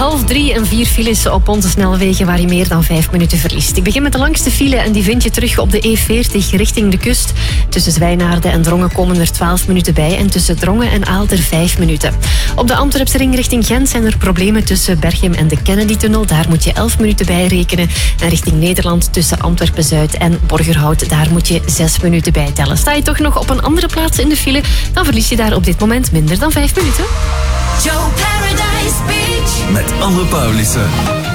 2:30 en 4 files op onze snelwegen waar je meer dan 5 minuten verliest. Ik begin met de langste file en die vind je terug op de E40 richting de kust. Tussen Zwijnaarden en Drongen komen er 12 minuten bij en tussen Drongen en Aalter 5 minuten. Op de Antwerpse ring richting Gent zijn er problemen tussen Berchem en de Kennedy-tunnel. Daar moet je 11 minuten bij rekenen. En richting Nederland tussen Antwerpen-Zuid en Borgerhout, daar moet je 6 minuten bij tellen. Sta je toch nog op een andere plaats in de file, dan verlies je daar op dit moment minder dan 5 minuten. Joe Paradise Beach met Anne Paulissen.